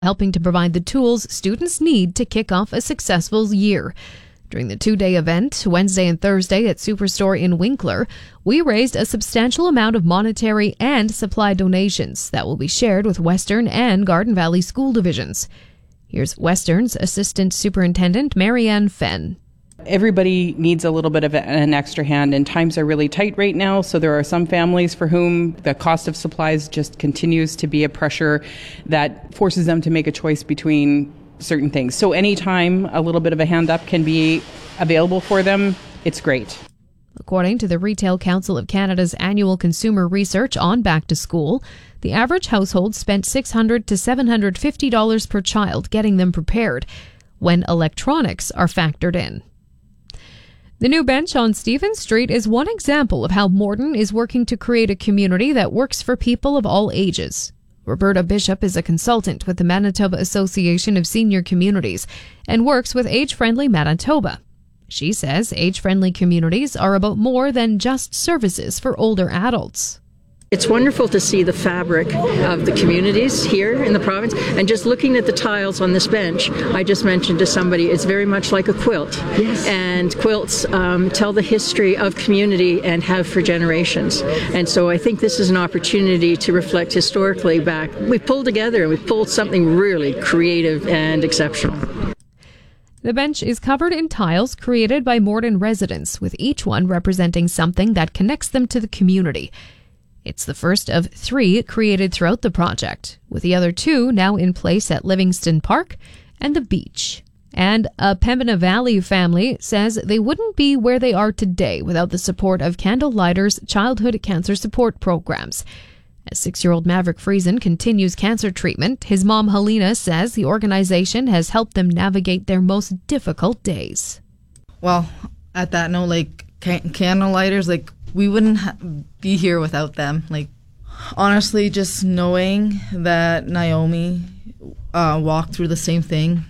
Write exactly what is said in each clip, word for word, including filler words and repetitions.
helping to provide the tools students need to kick off a successful year. During the two-day event, Wednesday and Thursday at Superstore in Winkler, we raised a substantial amount of monetary and supply donations that will be shared with Western and Garden Valley school divisions. Here's Western's Assistant Superintendent Marianne Fenn. Everybody needs a little bit of an extra hand, and times are really tight right now, so there are some families for whom the cost of supplies just continues to be a pressure that forces them to make a choice between certain things. So anytime a little bit of a hand up can be available for them, it's great. According to the Retail Council of Canada's annual consumer research on back to school, the average household spent six hundred to seven hundred fifty dollars per child getting them prepared, when electronics are factored in. The new bench on Stephen Street is one example of how Morden is working to create a community that works for people of all ages. Roberta Bishop is a consultant with the Manitoba Association of Senior Communities and works with Age Friendly Manitoba. She says age-friendly communities are about more than just services for older adults. It's wonderful to see the fabric of the communities here in the province, and just looking at the tiles on this bench, I just mentioned to somebody, it's very much like a quilt. Yes. And quilts um, tell the history of community and have for generations. And so I think this is an opportunity to reflect historically back. We've pulled together and we've pulled something really creative and exceptional. The bench is covered in tiles created by Morden residents, with each one representing something that connects them to the community. It's the first of three created throughout the project, with the other two now in place at Livingston Park and the beach. And a Pembina Valley family says they wouldn't be where they are today without the support of Candlelighters childhood cancer support programs. As six-year-old Maverick Friesen continues cancer treatment, his mom Helena says the organization has helped them navigate their most difficult days. Well, at that note, like can- Candlelighters, like we wouldn't ha- be here without them. Like, honestly, just knowing that Naomi uh, walked through the same thing,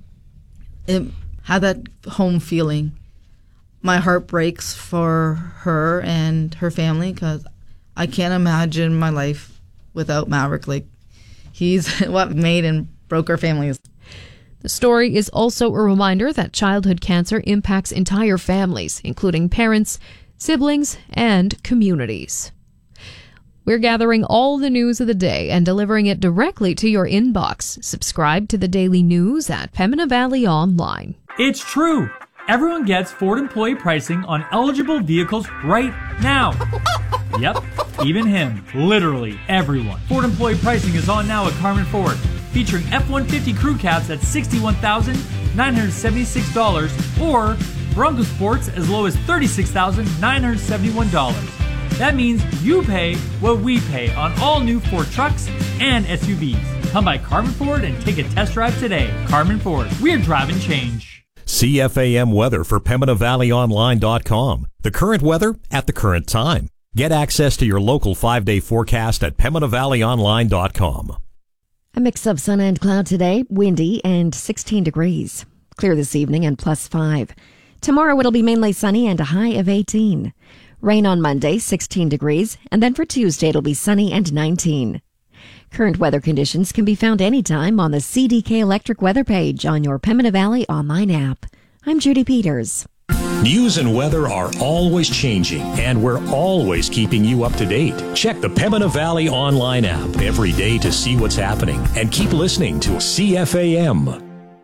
it had that home feeling. My heart breaks for her and her family because I can't imagine my life without Maverick. Like, he's what made and broke our families. The story is also a reminder that childhood cancer impacts entire families, including parents, siblings, and communities. We're gathering all the news of the day and delivering it directly to your inbox. Subscribe to the daily news at Pembina Valley Online. It's true. Everyone gets Ford employee pricing on eligible vehicles right now. Yep, even him. Literally everyone. Ford employee pricing is on now at Carmen Ford, featuring F one fifty crew cabs at sixty-one thousand nine hundred seventy-six dollars or Bronco Sports as low as thirty-six thousand nine hundred seventy-one dollars. That means you pay what we pay on all new Ford trucks and S U Vs. Come by Carmen Ford and take a test drive today. Carmen Ford, we're driving change. C F A M weather for Pembina Valley Online dot com. The current weather at the current time. Get access to your local five-day forecast at Pembina Valley Online dot com. A mix of sun and cloud today, windy and sixteen degrees. Clear this evening and plus five. Tomorrow it'll be mainly sunny and a high of eighteen. Rain on Monday, sixteen degrees, and then for Tuesday it'll be sunny and nineteen. Current weather conditions can be found anytime on the C D K Electric weather page on your Pembina Valley online app. I'm Judy Peters. News and weather are always changing, and we're always keeping you up to date. Check the Pembina Valley online app every day to see what's happening, and keep listening to C F A M.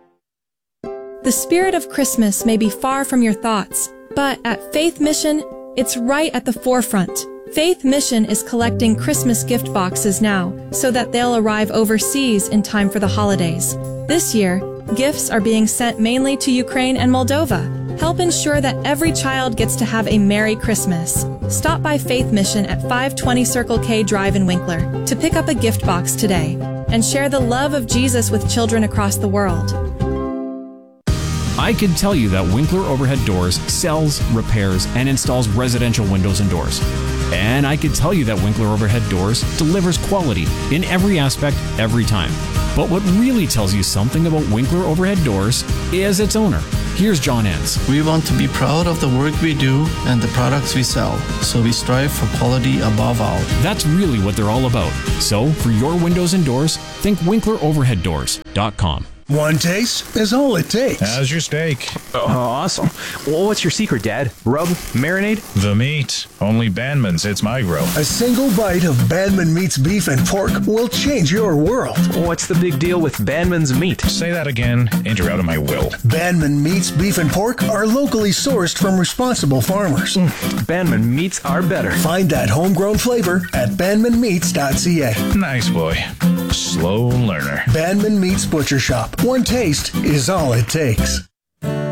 The spirit of Christmas may be far from your thoughts, but at Faith Mission, it's right at the forefront. Faith Mission is collecting Christmas gift boxes now so that they'll arrive overseas in time for the holidays. This year, gifts are being sent mainly to Ukraine and Moldova. Help ensure that every child gets to have a Merry Christmas. Stop by Faith Mission at five twenty Circle K Drive in Winkler to pick up a gift box today and share the love of Jesus with children across the world. I can tell you that Winkler Overhead Doors sells, repairs, and installs residential windows and doors. And I can tell you that Winkler Overhead Doors delivers quality in every aspect, every time. But what really tells you something about Winkler Overhead Doors is its owner. Here's John Enns. We want to be proud of the work we do and the products we sell, so we strive for quality above all. That's really what they're all about. So, for your windows and doors, think Winkler Overhead Doors dot com. One taste is all it takes. How's your steak? Oh, awesome. Well, what's your secret, Dad? Rub? Marinade? The meat. Only Bandman's hits my grill. A single bite of Bandman Meat's beef and pork will change your world. What's the big deal with Bandman's meat? Say that again, and you're out of my will. Bandman Meat's beef and pork are locally sourced from responsible farmers. Mm, Bandman Meats are better. Find that homegrown flavor at bandman meats dot c a. Nice boy. Slow learner. Bandman Meats Butcher Shop. One taste is all it takes.